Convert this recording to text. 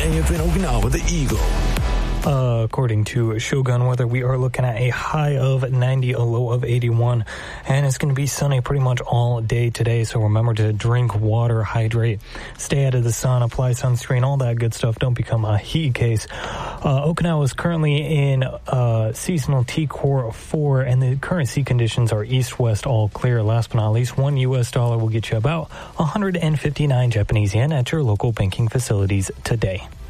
AFN Okinawa, the Eagle. According to Shogun Weather, we are looking at a high of 90, a low of 81, and it's going to be sunny pretty much all day today, so remember to drink water, hydrate, stay out of the sun, apply sunscreen, all that good stuff. Don't become a heat case. Okinawa is currently in seasonal T-Core 4, and the current sea conditions are east-west all clear. Last but not least, $1 US will get you about 159 Japanese yen at your local banking facilities today.